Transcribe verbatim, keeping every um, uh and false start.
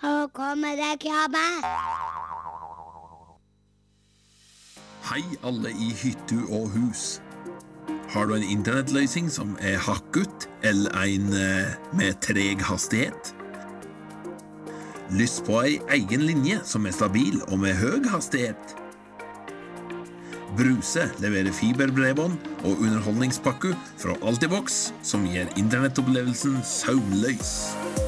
Hvor kommer det krabbe? Hei alle i hyttu og hus. Har du en internettløsning som er hakket, eller en eh, med treg hastighet? Lyst på ei egen linje som er stabil og med høy hastighet? Bruse leverer fiberbredbånd og underholdningspakke fra Altibox som gir internettopplevelsen søvnløs.